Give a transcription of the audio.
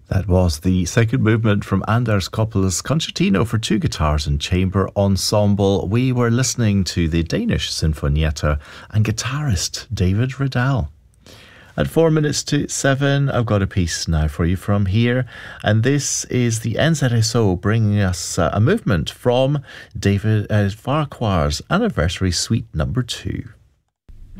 That was the second movement from Anders Koppel's Concertino for two guitars and chamber ensemble. We were listening to the Danish Sinfonietta and guitarist David Riddell. At 4 minutes to 7, I've got a piece now for you from here, and this is the NZSO bringing us a movement from David Farquhar's Anniversary Suite Number 2.